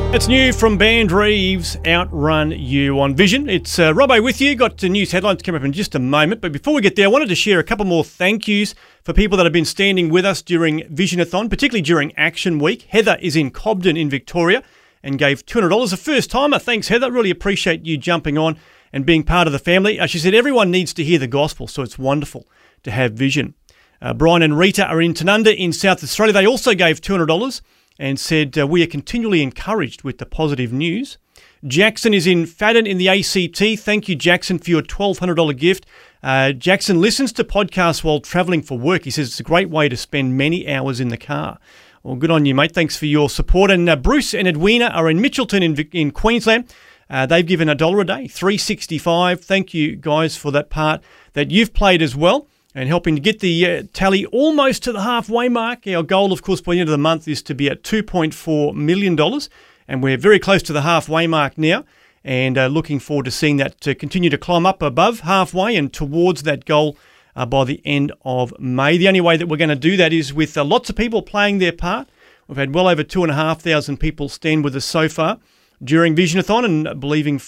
It's new from Band Reeves, Outrun You on Vision. It's Robbo with you. Got the news headlines coming up in just a moment. But before we get there, I wanted to share a couple more thank yous for people that have been standing with us during Visionathon, particularly during Action Week. Heather is in Cobden in Victoria and gave $200. A first-timer. Thanks, Heather. Really appreciate you jumping on and being part of the family. She said everyone needs to hear the gospel, so it's wonderful to have Vision. Brian and Rita are in Tanunda in South Australia. They also gave $200 and said, we are continually encouraged with the positive news. Jackson is in Fadden in the ACT. Thank you, Jackson, for your $1,200 gift. Jackson listens to podcasts while travelling for work. He says it's a great way to spend many hours in the car. Well, good on you, mate. Thanks for your support. And Bruce and Edwina are in Mitchelton in Queensland. They've given $1 a day, $3.65. Thank you, guys, for that part that you've played as well, and helping to get the tally almost to the halfway mark. Our goal, of course, by the end of the month is to be at $2.4 million, and we're very close to the halfway mark now, and looking forward to seeing that continue to climb up above halfway and towards that goal by the end of May. The only way that we're going to do that is with lots of people playing their part. We've had well over 2,500 people stand with us so far during Visionathon, and believing